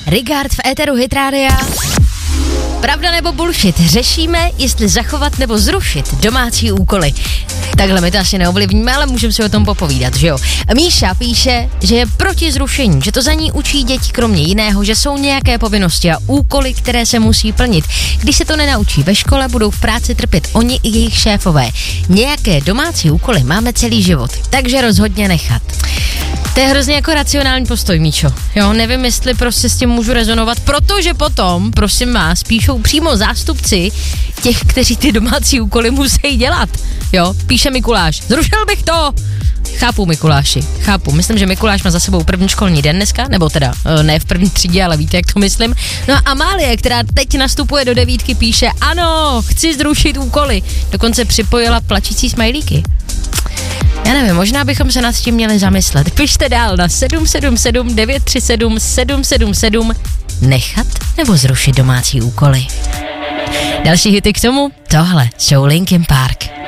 Rigard v éteru Hit Rádia. Pravda nebo bullshit? Řešíme, jestli zachovat nebo zrušit domácí úkoly. Takhle my to asi neovlivníme, ale můžeme si o tom popovídat, že jo? Míša píše, že je proti zrušení, že to za ní učí děti kromě jiného, že jsou nějaké povinnosti a úkoly, které se musí plnit. Když se to nenaučí ve škole, budou v práci trpět oni i jejich šéfové. Nějaké domácí úkoly máme celý život, takže rozhodně nechat. To je hrozně jako racionální postoj, Míčo. Jo, nevím, jestli prostě s tím můžu rezonovat, protože potom, prosím vás, píšou přímo zástupci těch, kteří ty domácí úkoly musí dělat. Jo, píše Mikuláš. Zrušil bych to! Chápu, Mikuláši, chápu. Myslím, že Mikuláš má za sebou první školní den dneska, nebo teda ne v první třídě, ale víte, jak to myslím. No a Amálie, která teď nastupuje do 9, píše, ano, chci zrušit úkoly. Dokonce připojila plačící smajlíky. Já nevím, možná bychom se nad tím měli zamyslet. Pište dál na 777 937 777 nechat nebo zrušit domácí úkoly. Další hity k tomu? Tohle jsou Linkin Park.